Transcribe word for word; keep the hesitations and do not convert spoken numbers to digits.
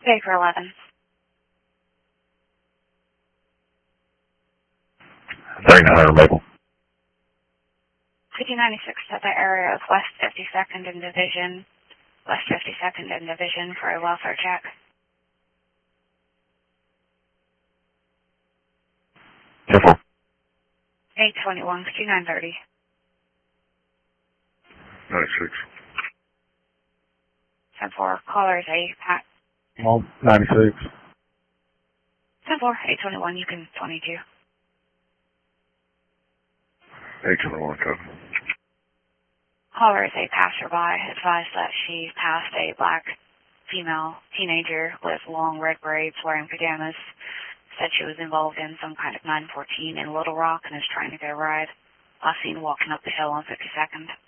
Baker eleven. thirty-nine hundred Maple. fifty ninety-six to the area of West fifty-second and Division. West fifty-second and Division for a welfare check. ten four. eight twenty-one, fifty-nine thirty. ninety-six. ten four, caller is a Pat. Well, ninety-six. ten four, eight twenty-one, you can twenty-two. eight twenty-one, copy. Caller is a passerby, advised that she passed a black female teenager with long red braids wearing pajamas. Said she was involved in some kind of nine fourteen in Little Rock and is trying to get a ride. Last seen walking up the hill on fifty-second.